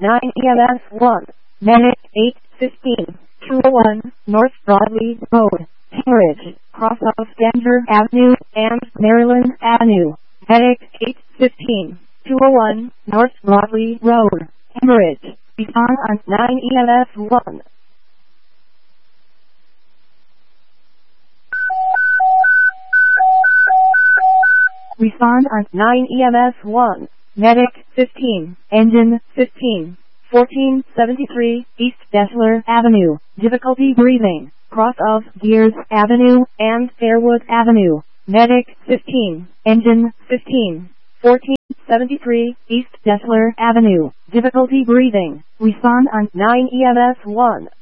9 EMS 1. Medic 815. 201 North Broadway Road, Cambridge, cross of Denver Avenue and Maryland Avenue. Medic 815. 201 North Broadway Road, Cambridge. Respond on 9 EMS 1. Respond on 9 EMS 1. Medic 15. Engine 15. 1473 East Deshler Avenue. Difficulty breathing. Cross of Gears Avenue and Fairwood Avenue. Medic 15. Engine 15. 1473 East Deshler Avenue. Difficulty breathing. Respond on 9 EMS 1.